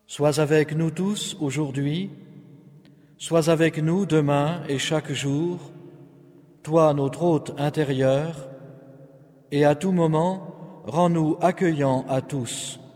Sois avec nous tous aujourd'hui, sois avec nous demain et chaque jour, toi notre hôte intérieur, et à tout moment, rends-nous accueillants à tous.